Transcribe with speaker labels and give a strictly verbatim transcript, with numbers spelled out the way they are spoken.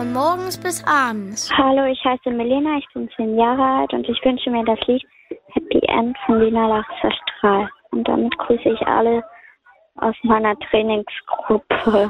Speaker 1: von morgens bis abends.
Speaker 2: Hallo, ich heiße Melina, ich bin zehn Jahre alt und ich wünsche mir das Lied Happy End von Lina Lachser Strahl. Und damit grüße ich alle aus meiner Trainingsgruppe.